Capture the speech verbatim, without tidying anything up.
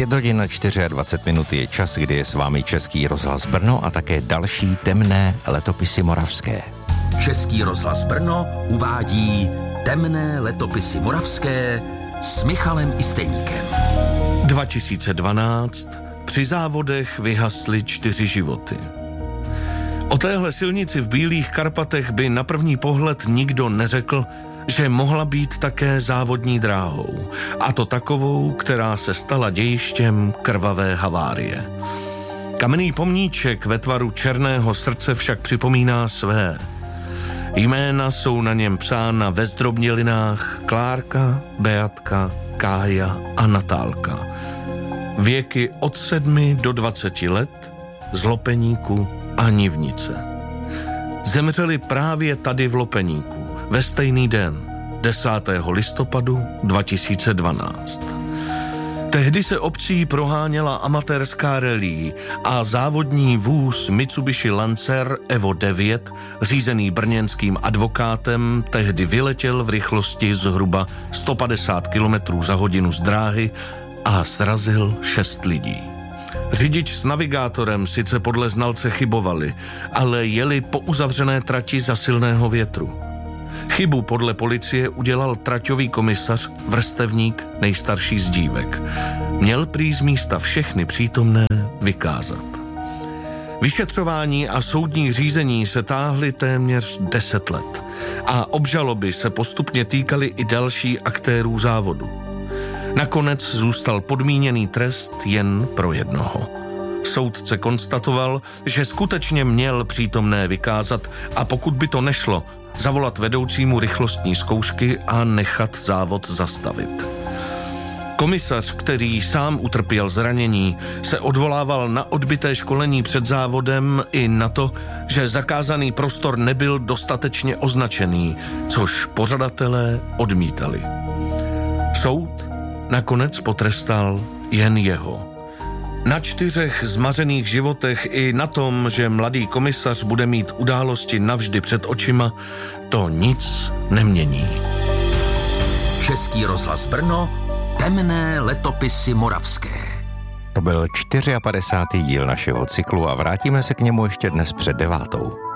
Pět hodin na dvacet čtyři minut je čas, kdy je s vámi Český rozhlas Brno a také další temné letopisy moravské. Český rozhlas Brno uvádí temné letopisy moravské s Michalem Isteníkem. dva tisíce dvanáct. Při závodech vyhasly čtyři životy. O téhle silnici v Bílých Karpatech by na první pohled nikdo neřekl, že mohla být také závodní dráhou. A to takovou, která se stala dějištěm krvavé havárie. Kamenný pomníček ve tvaru černého srdce však připomíná své. Jména jsou na něm psána ve zdrobnělinách Klárka, Beatka, Kája a Natálka. Věky od sedmi do dvaceti let, z Lopeníku a Nivnice. Zemřeli právě tady v Lopeníku ve stejný den, desátého listopadu dva tisíce dvanáct. Tehdy se obcí proháněla amatérská rallye a závodní vůz Mitsubishi Lancer Evo devět, řízený brněnským advokátem, tehdy vyletěl v rychlosti zhruba sto padesát kilometrů za hodinu z dráhy a srazil šest lidí. Řidič s navigátorem sice podle znalce chybovali, ale jeli po uzavřené trati za silného větru. Chybu podle policie udělal traťový komisař, vrstevník, nejstarší z dívek. Měl prý z místa všechny přítomné vykázat. Vyšetřování a soudní řízení se táhly téměř deset let a obžaloby se postupně týkaly i další aktérů závodu. Nakonec zůstal podmíněný trest jen pro jednoho. Soudce konstatoval, že skutečně měl přítomné vykázat a pokud by to nešlo, zavolat vedoucímu rychlostní zkoušky a nechat závod zastavit. Komisař, který sám utrpěl zranění, se odvolával na odbyté školení před závodem i na to, že zakázaný prostor nebyl dostatečně označený, což pořadatelé odmítali. Soud nakonec potrestal jen jeho. Na čtyřech zmařených životech i na tom, že mladý komisař bude mít události navždy před očima, to nic nemění. Český rozhlas Brno, temné letopisy moravské. To byl padesátý čtvrtý díl našeho cyklu a vrátíme se k němu ještě dnes před devátou.